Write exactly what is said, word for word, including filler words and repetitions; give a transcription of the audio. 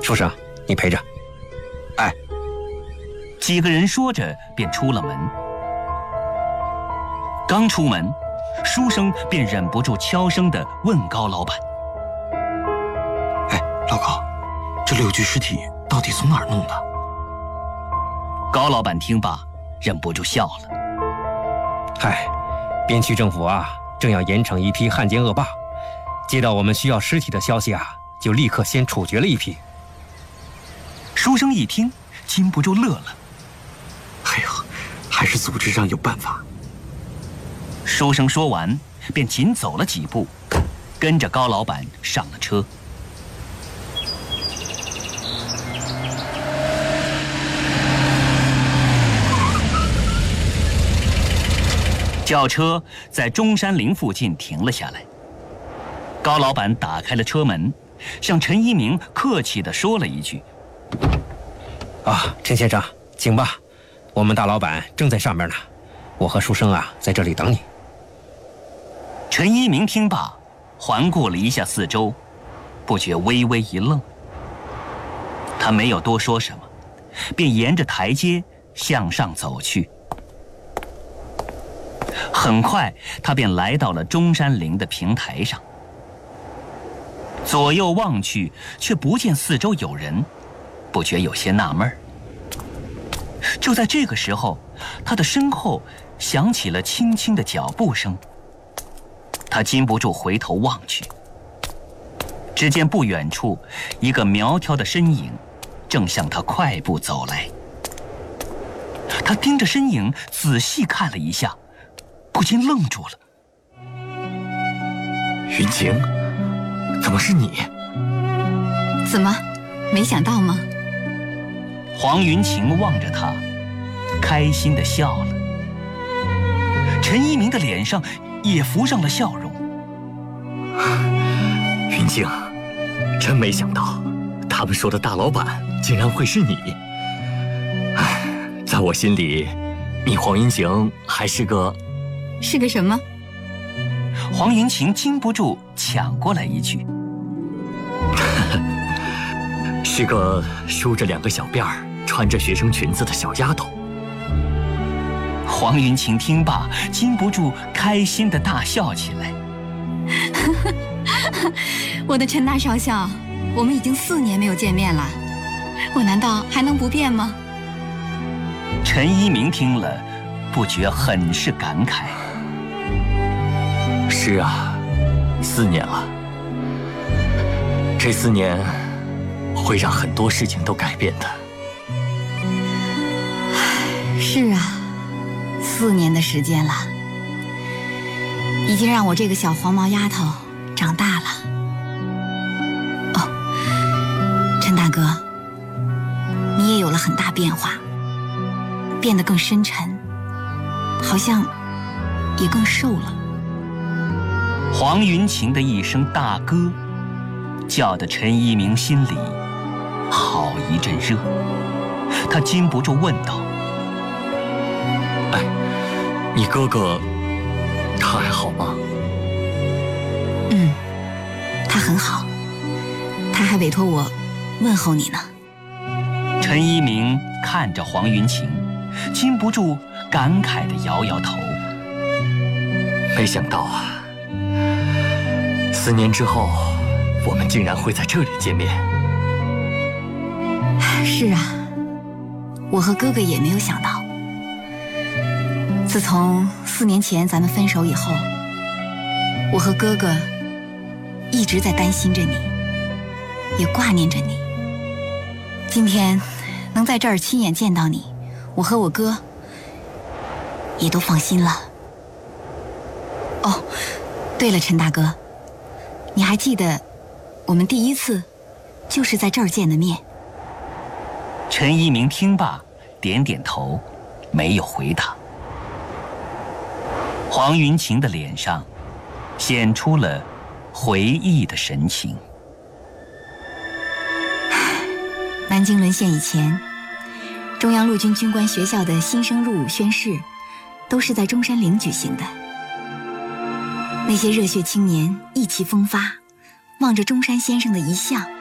书生，你陪着。 哎。 几个人说着便出了门。刚出门，书生便忍不住悄声地问高老板：“ 哎，老高，这六具尸体到底从哪儿弄的？” 高老板听罢，忍不住笑了：“ 嗨，边区政府啊，正要严惩一批汉奸恶霸，接到我们需要尸体的消息啊，就立刻先处决了一批。” 书生一听，禁不住乐了：“ 哎呦，还是组织上有办法。” 书生说完，便紧走了几步，跟着高老板上了车。轿车在中山陵附近停了下来。高老板打开了车门，向陈一鸣客气地说了一句：“ 啊，陈先生，请吧，我们大老板正在上面呢，我和书生啊在这里等你。” 陈一鸣听罢，环顾了一下四周，不觉微微一愣。他没有多说什么，便沿着台阶向上走去。很快，他便来到了中山陵的平台上。左右望去，却不见四周有人，不觉有些纳闷儿。就在这个时候，他的身后响起了轻轻的脚步声。他禁不住回头望去，只见不远处一个苗条的身影正向他快步走来。他盯着身影仔细看了一下，不禁愣住了。 云晴，怎么是你？ 怎么，没想到吗？ 黄云晴望着他，开心地笑了。陈一鸣的脸上也浮上了笑容。 云静，真没想到，他们说的大老板竟然会是你。唉，在我心里，你黄云晴还是个…… 是个什么？ 黄云晴禁不住抢过来一句：“ 是个梳着两个小辫儿、穿着学生裙子的小丫头。” 黄云晴听罢，禁不住开心地大笑起来。 我的陈大少校，我们已经四年没有见面了，我难道还能不变吗？ 陈一鸣听了，不觉很是感慨。 是啊，四年了。这四年会让很多事情都改变的。 是啊，四年的时间了，已经让我这个小黄毛丫头长大了。哦，陈大哥，你也有了很大变化，变得更深沉，好像也更瘦了。 黄云晴的一声大哥，叫得陈一鸣心里好一阵热。他禁不住问道：“ 哎，你哥哥他还好吗？”“ 嗯，他很好，他还委托我问候你呢。” 陈一鸣看着黄云晴，禁不住感慨地摇摇头。 没想到啊，四年之后，我们竟然会在这里见面。 是啊，我和哥哥也没有想到。自从四年前咱们分手以后，我和哥哥一直在担心着你，也挂念着你。今天能在这儿亲眼见到你，我和我哥也都放心了。哦，对了，陈大哥，你还记得我们第一次就是在这儿见的面？ 陈一鸣听罢，点点头，没有回答。黄云晴的脸上显出了回忆的神情。 南京沦陷以前，中央陆军军官学校的新生入伍宣誓都是在中山陵举行的。那些热血青年意气风发，望着中山先生的遗像，